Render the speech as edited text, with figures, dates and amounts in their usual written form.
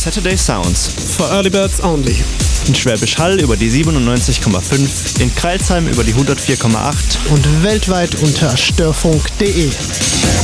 Saturday Sounds. For Early Birds only. In Schwäbisch Hall über die 97,5, in Crailsheim über die 104,8 und weltweit unter störfunk.de.